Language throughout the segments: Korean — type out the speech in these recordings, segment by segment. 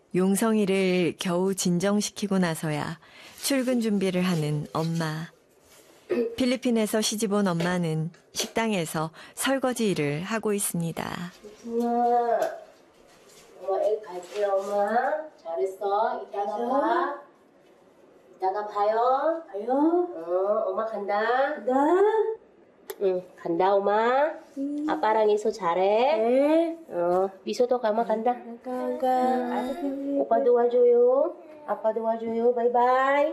용성이를 겨우 진정시키고 나서야 출근 준비를 하는 엄마. 필리핀에서 시집 온 엄마는 식당에서 설거지 일을 하고 있습니다. 엄마 애 갈게요, 엄마. 잘했어. 이따가 봐. 이따가 봐요. 엄마 간다. 응, 간다, 엄마. 아빠랑 있어 잘해. 네. 미소도 가마 간다. 오빠 도와줘요. 아빠 도와줘요. 바이바이.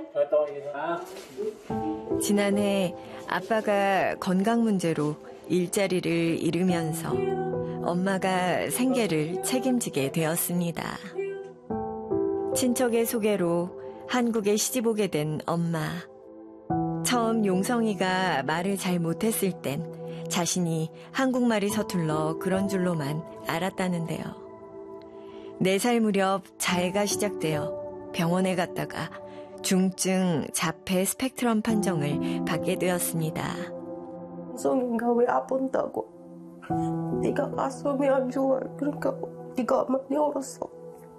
지난해 아빠가 건강 문제로 일자리를 잃으면서 엄마가 생계를 책임지게 되었습니다. 친척의 소개로 한국에 시집 오게 된 엄마. 처음 용성이가 말을 잘 못했을 땐 자신이 한국말이 서툴러 그런 줄로만 알았다는데요. 4살 무렵 자해가 시작되어 병원에 갔다가 중증 자폐 스펙트럼 판정을 받게 되었습니다. 용성이가 왜 아픈다고? 네가 가슴이 안 좋아. 그러니까 네가 많이 얼었어.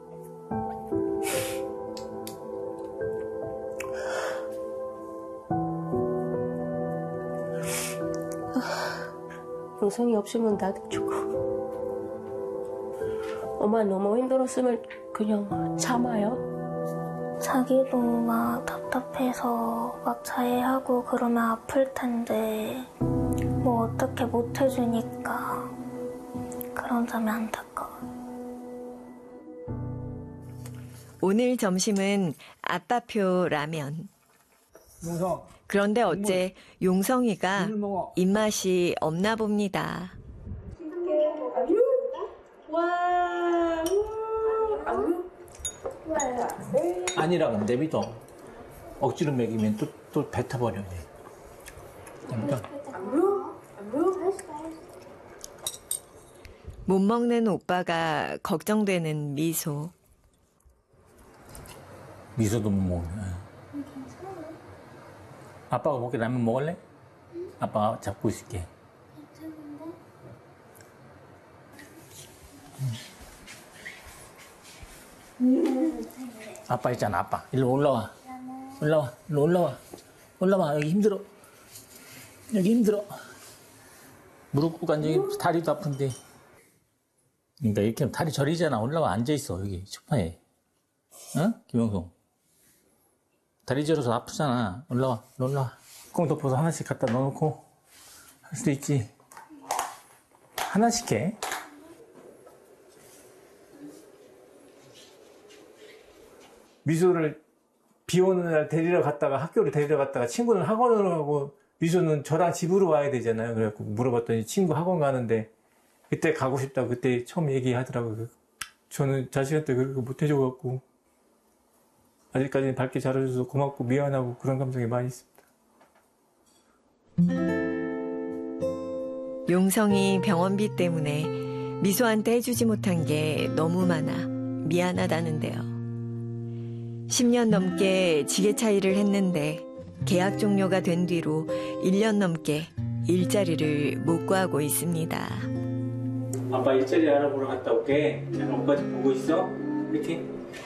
용성이 없으면 나도 죽어. 엄마 너무 힘들었으면 그냥 참아요. 자기도 막 답답해서 막 자해하고 그러면 아플 텐데 뭐 어떻게 못 해주니까 그런 점이 안타까워요. 오늘 점심은 아빠표 라면. 그런데 어째 용성이가 입맛이 없나 봅니다. 아니라 근데 믿어. 억지로 먹이면 또 뱉어버려. 못 먹는 오빠가 걱정되는 미소. 미소도 못 먹네. 아빠가 먹게 라면 먹을래? 아빠가 잡고 있을게. 아빠 있잖아, 아빠. 일로 올라와. 올라와. 일로 올라와. 올라와. 여기 힘들어. 여기 힘들어. 무릎 꿇고 앉아. 다리도 아픈데. 그러니까 이렇게 하면 다리 저리잖아. 올라와. 앉아있어. 여기 소파에. 어? 김영송. 다리 저려서 아프잖아. 올라와. 올라와. 꽁 덮어서 하나씩 갖다 넣어놓고 할 수도 있지. 하나씩 해. 미소를 비 오는 날 데리러 갔다가 학교를 데리러 갔다가 친구는 학원으로 가고 미소는 저랑 집으로 와야 되잖아요. 그래갖고 물어봤더니 친구 학원 가는데 그때 가고 싶다고 그때 처음 얘기하더라고요. 저는 자식한테 그렇게 못 해줘갖고 아직까지는 밝게 잘해줘서 고맙고 미안하고 그런 감정이 많이 있습니다. 용성이 병원비 때문에 미소한테 해주지 못한 게 너무 많아 미안하다는데요. 10년 넘게 지게차 일을 했는데 계약 종료가 된 뒤로 1년 넘게 일자리를 못 구하고 있습니다. 아빠 일자리 알아보러 갔다 올게. 내가 오빠한테 보고 있어. 이렇게.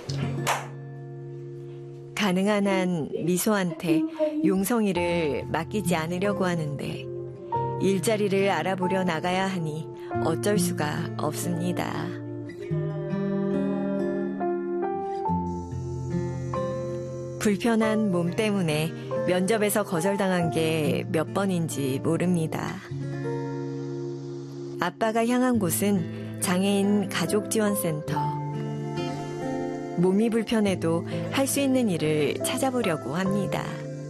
가능한 한 미소한테 용성이를 맡기지 않으려고 하는데 일자리를 알아보려 나가야 하니 어쩔 수가 없습니다. 불편한 몸 때문에 면접에서 거절당한 게 몇 번인지 모릅니다. 아빠가 향한 곳은 장애인 가족지원센터. 몸이 불편해도 할 수 있는 일을 찾아보려고 합니다.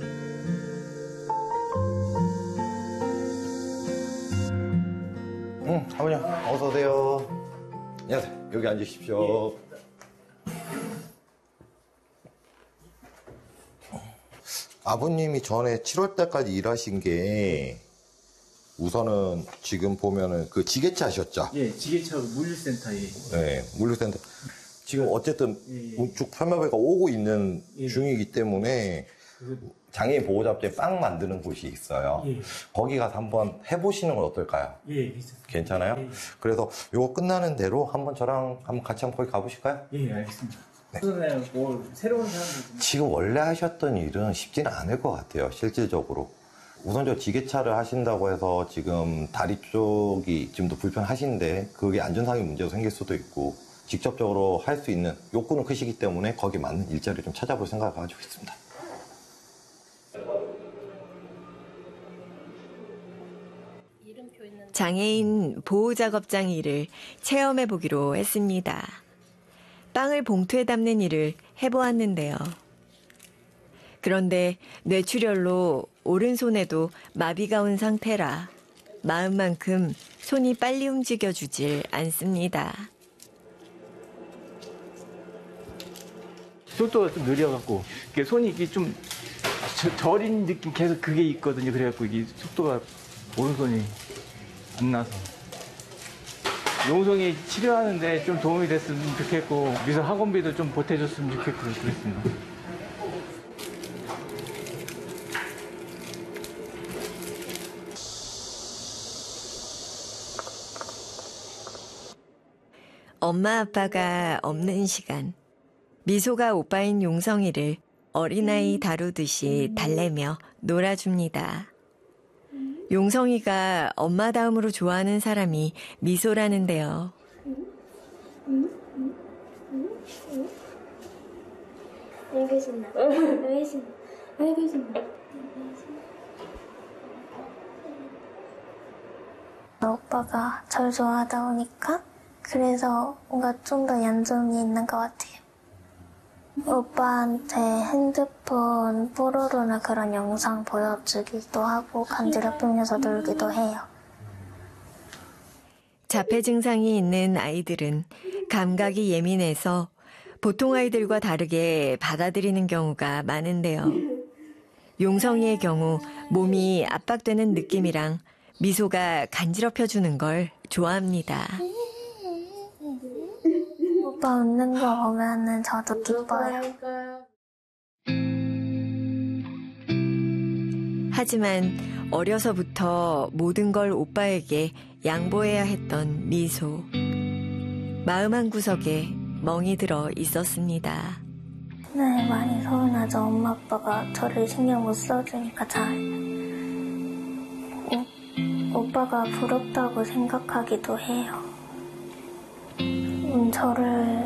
아버님 어서 오세요. 안녕하세요. 여기 앉으십시오. 아버님이 전에 7월 달까지 일하신 게 우선은 지금 보면은 그 지게차 하셨죠? 예, 지게차 물류센터에. 네, 물류센터. 지금 어쨌든 우측 판매배가 오고 있는 중이기 때문에 장애인 보호자업체 빵 만드는 곳이 있어요. 거기 가서 한번 해보시는 건 어떨까요? 예, 괜찮아요? 그래서 요거 끝나는 대로 한번 저랑 한번 같이 한번 거기 가보실까요? 예, 알겠습니다. 뭐 새로운 사람들 지금 원래 하셨던 일은 쉽지는 않을 것 같아요, 실질적으로. 우선적으로 지게차를 하신다고 해서 지금 다리 쪽이 지금도 불편하신데 그게 안전상의 문제도 생길 수도 있고 직접적으로 할 수 있는 욕구는 크시기 때문에 거기에 맞는 일자리를 좀 찾아볼 생각을 가지고 있습니다. 장애인 보호작업장 일을 체험해보기로 했습니다. 빵을 봉투에 담는 일을 해보았는데요. 그런데 뇌출혈로 오른손에도 마비가 온 상태라 마음만큼 손이 빨리 움직여주질 않습니다. 속도가 좀 느려갖고 손이 이게 좀 저린 느낌 계속 그게 있거든요. 그래갖고 이게 속도가 오른손이 안 나서 용성이 치료하는데 좀 도움이 됐으면 좋겠고 미소 학원비도 좀 보태줬으면 좋겠고 그랬습니다. 엄마 아빠가 없는 시간, 미소가 오빠인 용성이를 어린아이 다루듯이 달래며 놀아줍니다. 용성이가 엄마 다음으로 좋아하는 사람이 미소라는데요. 여기 신나. 여기 신나. 여기 신나. 오빠가 절 좋아하다 보니까 그래서 뭔가 좀 더 얌전히 있는 것 같아요. 오빠한테 핸드폰 뽀로로나 그런 영상 보여주기도 하고 간지럽히면서 놀기도 해요. 자폐 증상이 있는 아이들은 감각이 예민해서 보통 아이들과 다르게 받아들이는 경우가 많은데요. 용성이의 경우 몸이 압박되는 느낌이랑 미소가 간지럽혀주는 걸 좋아합니다. 오빠 웃는 거 보면은 저도 기뻐요. 하지만 어려서부터 모든 걸 오빠에게 양보해야 했던 미소. 마음 한구석에 멍이 들어 있었습니다. 네, 많이 서운하죠. 엄마 아빠가 저를 신경 못 써주니까 잘. 오빠가 부럽다고 생각하기도 해요. 저를